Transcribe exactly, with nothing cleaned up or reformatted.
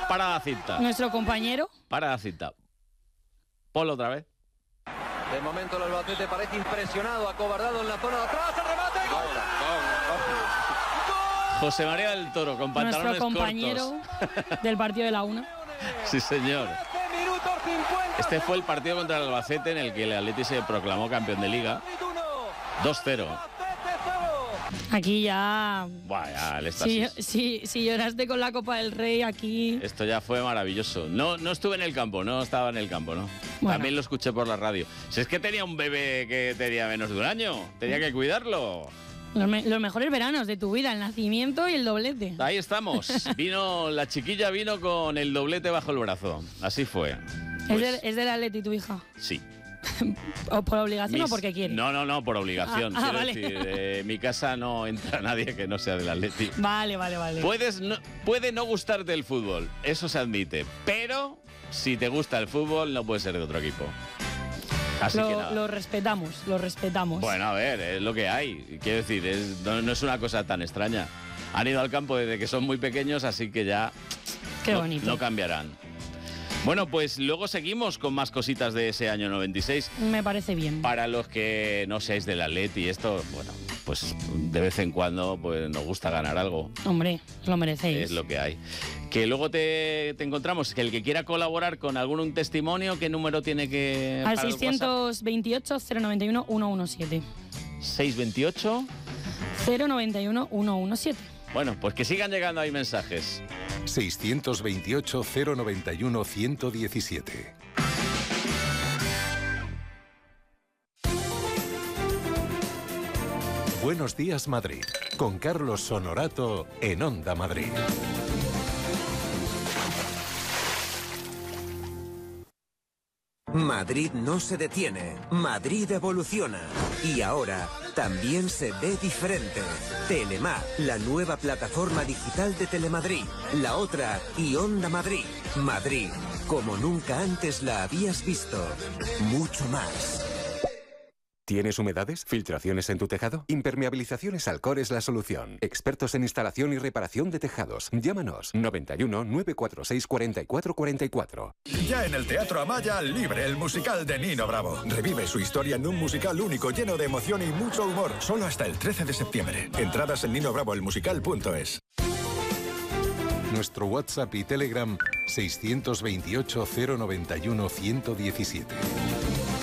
Para la cinta. Nuestro compañero. Para la cinta. Ponlo otra vez. De momento el Albacete parece impresionado, acobardado en la zona de atrás, el remate, ¡gol! José María del Toro, con pantalones Nuestro compañero cortos. del partido de la una. Sí, señor. Este fue el partido contra el Albacete en el que el Atleti se proclamó campeón de Liga. dos cero. Aquí ya... Vaya, el Si, éxtasis. si, si lloraste con la Copa del Rey, aquí... Esto ya fue maravilloso. No, no estuve en el campo, no estaba en el campo, ¿no? Bueno. También lo escuché por la radio. Si es que tenía un bebé que tenía menos de un año, tenía que cuidarlo. Los, me- los mejores veranos de tu vida, el nacimiento y el doblete. Ahí estamos. Vino, la chiquilla vino con el doblete bajo el brazo. Así fue. ¿Es, Pues, del, ¿Es del Atleti tu hija? sí. ¿O por obligación Mis- o porque quiere? No, no, no, por obligación. Ah, ah, Quiero vale. decir, eh, en mi casa no entra nadie que no sea del Atleti. Vale, vale, vale. Puedes no, puede no gustarte el fútbol, eso se admite. Pero si te gusta el fútbol, no puede ser de otro equipo. Así que lo, nada. lo respetamos, lo respetamos. Bueno, a ver, es lo que hay. Quiero decir, es- no, no es una cosa tan extraña. Han ido al campo desde que son muy pequeños, así que ya Qué no, bonito. no cambiarán. Bueno, pues luego seguimos con más cositas de ese año noventa y seis. Me parece bien. Para los que no seáis del Atleti y esto, bueno, pues de vez en cuando pues nos gusta ganar algo. Hombre, lo merecéis. Es lo que hay. Que luego te, te encontramos, que el que quiera colaborar con algún un testimonio, ¿qué número tiene que...? Al para el seiscientos veintiocho, cero noventa y uno, ciento diecisiete. WhatsApp? seis veintiocho. cero noventa y uno, ciento diecisiete. Bueno, pues que sigan llegando ahí mensajes. seiscientos veintiocho, cero noventa y uno, ciento diecisiete. Buenos días, Madrid. Con Carlos Honorato en Onda Madrid. Madrid no se detiene, Madrid evoluciona y ahora también se ve diferente. Telemar, la nueva plataforma digital de Telemadrid, la otra y Onda Madrid. Madrid, como nunca antes la habías visto, mucho más. ¿Tienes humedades? ¿Filtraciones en tu tejado? Impermeabilizaciones Alcor es la solución. Expertos en instalación y reparación de tejados. Llámanos noventa y uno, nueve cuatro seis, cuarenta y cuatro cuarenta y cuatro. Ya en el Teatro Amaya, Libre, el musical de Nino Bravo. Revive su historia en un musical único, lleno de emoción y mucho humor. Solo hasta el trece de septiembre. Entradas en nino bravo el musical punto es. Nuestro WhatsApp y Telegram seiscientos veintiocho, cero noventa y uno, ciento diecisiete.